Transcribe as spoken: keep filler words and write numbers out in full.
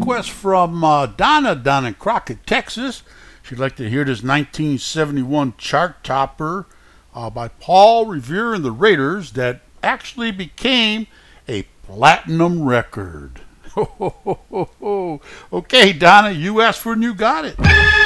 request from uh, Donna down in Crockett, Texas. She'd like to hear this nineteen seventy-one chart topper uh, by Paul Revere and the Raiders that actually became a platinum record. Okay, Donna, you asked for it and you got it.